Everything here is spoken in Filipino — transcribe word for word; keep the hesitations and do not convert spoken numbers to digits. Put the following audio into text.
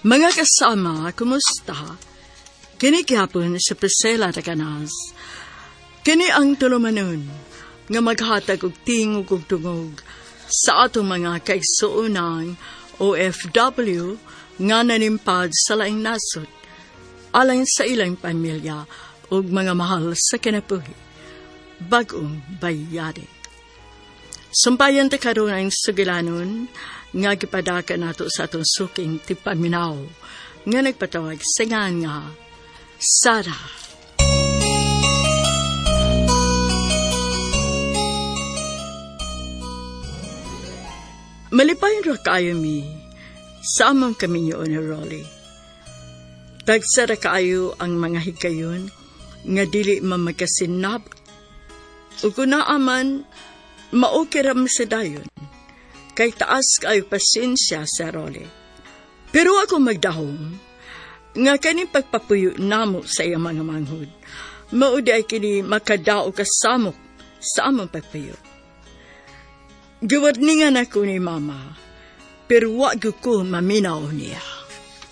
Mga kasama, kumusta? Kini gihapon sa Priscilla Taganas. Kini ang tulumanon nga maghatag og tingog ug tungog sa atong mga kaigsuonang O F W nga nanimpad sa laing nasod, alang sa ilang pamilya ug mga mahal sa kinabuhi. Bagong bayani. Sumpayan ta karon ang sugilanon nga gipadaka nato sa atong suking tipaminaw nga nagpatawag sa nga Sara. Malipay ra kayo mi sa amang kami niyo ni Rolly. Tagsara kayo ang mga higayon nga dili mamagasinab. Ug kunaaman maukiram sa dayon. Kay taas kayo pasensya sa Rolly. Pero ako magdahom, nga kaning pagpapuyo namo sa iyang mga manghod, maudi ay kini makadao kasamok sa among pagpuyo. Giwarningan ako ni Mama, pero wag ko maminaw niya.